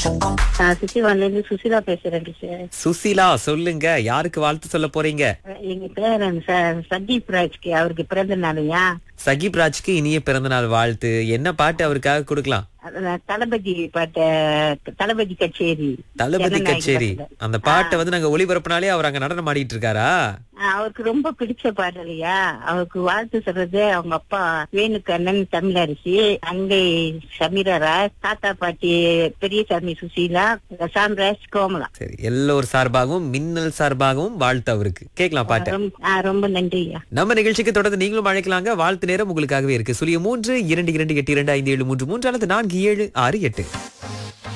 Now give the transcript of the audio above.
நான் சிசிவான்ல இருந்து சுசிலா பேசுறேன் டீச்சர். சுசிலா, சொல்லுங்க, யாருக்கு வாழ்த்து சொல்ல போறீங்க? எங்க பேரன் சதீப் ராஜ்க்கு அவருக்கு பிறந்த நாளையா. சகிப் ராஜ்க்கு இனிய பிறந்தநாள் வாழ்த்து. என்ன பாட்டு அவருக்காக கொடுக்கலாம்? தளபதி பாட்ட, தளபதி கச்சேரி. தளபதி ஜனநாயக கச்சேரி. படத்துல. அந்த பாட்டை வந்து நாங்க ஒளிபரப்புனாலே அவர் அங்க நடனம் ஆடிட்டு இருக்காரா? அவருக்கு ரொம்ப பிடிச்ச பாடலையா. அவருக்கு வாழ்த்து சொல்றது அவங்க அப்பா வேணுக்கண்ணன் தமிழரசி, அங்கை சமீரா ராஜ், தாத்தா பாட்டி பெரியசாமி சுசீலா, சாம்ராஜ் கோமலா. சரி, எல்லோர் சார்பாகவும் மின்னல் சார்பாகவும் வாழ்த்து அவருக்கு. கேட்கலாம் பாட்டு. ரொம்ப நன்றியா. நம்ம நிகழ்ச்சிக்கு தொடர்ந்து நீங்களும் அழைக்கலாங்க. வாழ்த்து நேரம் உங்களுக்காகவே இருக்கு. 03 22 8 2 5 7 3 3 அல்லது 4 7 6 8.